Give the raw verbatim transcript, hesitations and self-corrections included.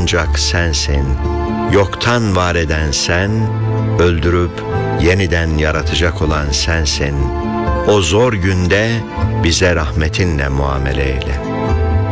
ancak sensin. Yoktan var eden sen, öldürüp yeniden yaratacak olan sensin. O zor günde bize rahmetinle muamele eyle.